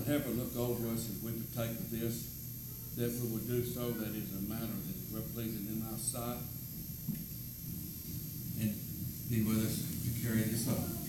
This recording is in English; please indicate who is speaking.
Speaker 1: help look over us if we partake of this, that we would do so, that is a matter that is well pleasing in our sight.
Speaker 2: And be with us to carry this up.